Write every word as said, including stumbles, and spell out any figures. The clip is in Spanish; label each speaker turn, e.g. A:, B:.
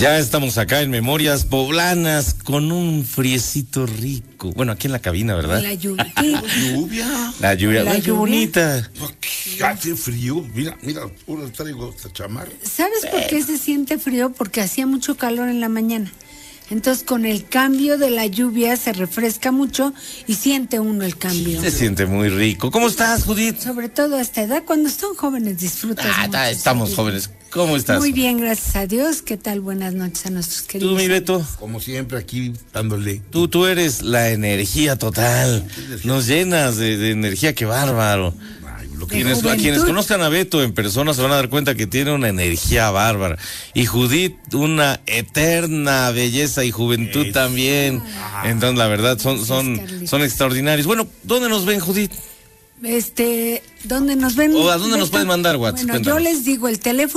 A: Ya estamos acá en Memorias Poblanas con un friecito rico. Bueno, aquí en la cabina, ¿verdad?
B: La lluvia.
C: ¿Lluvia?
A: La lluvia.
B: La
A: Ay, qué
B: lluvia.
A: bonita.
C: Hace frío. Mira, mira, ahora traigo esta chamarra.
B: ¿Sabes por qué se siente frío? Porque hacía mucho calor en la mañana. Entonces, con el cambio de la lluvia se refresca mucho y siente uno el cambio.
A: Se siente muy rico. ¿Cómo estás, Judith?
B: Sobre todo a esta edad, cuando son jóvenes disfrutas
A: Ah,
B: mucho.
A: ta- estamos
B: sí.
A: jóvenes. ¿Cómo estás?
B: Muy bien, gracias a Dios. ¿Qué tal? Buenas noches a nuestros
A: Tú,
B: queridos.
A: mi Beto.
C: Como siempre, aquí dándole.
A: Tú, tú eres la energía total. Nos llenas de, de energía, qué bárbaro.
C: Ay, lo que
B: De
A: Quienes, a
B: juventud.
A: quienes conozcan a Beto en persona se van a dar cuenta que tiene una energía bárbara. Y Judith, una eterna belleza y juventud
C: Eso.
A: también. Entonces, la verdad, son, son,
B: Carlitos.
A: son extraordinarios. Bueno, ¿dónde nos ven, Judith?
B: Este, ¿dónde nos ven?
A: ¿O a dónde nos pueden mandar WhatsApp?
B: Bueno, yo
A: Cuéntanos.
B: les digo el teléfono.